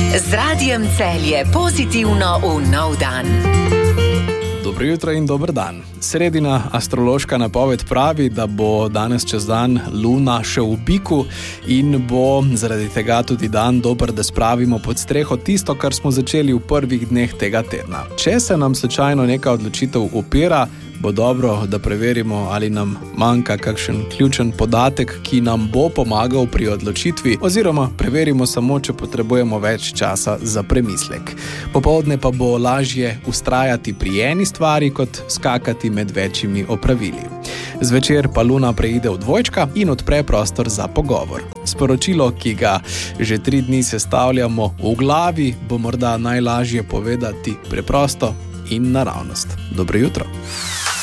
Z Radijem Celje pozitivno v nov dan. Dobro jutro in dober dan. Sredina astrološka napoved pravi, da bo danes čez dan Luna še v biku in bo zaradi tega tudi dan dober, da spravimo pod streho tisto, kar smo začeli v prvih dneh tega tedna. Če se nam slučajno neka odločitev upira, bo dobro, da preverimo, ali nam manjka kakšen ključen podatek, ki nam bo pomagal pri odločitvi, oziroma preverimo samo, če potrebujemo več časa za premislek. Popoldne pa bo lažje vztrajati pri eni stvari, kot skakati med večjimi opravili. Zvečer pa Luna preide v dvojčka in odpre prostor za pogovor. Sporočilo, ki ga že 3 dni sestavljamo v glavi, bo morda najlažje povedati preprosto in naravnost. Dobro jutro.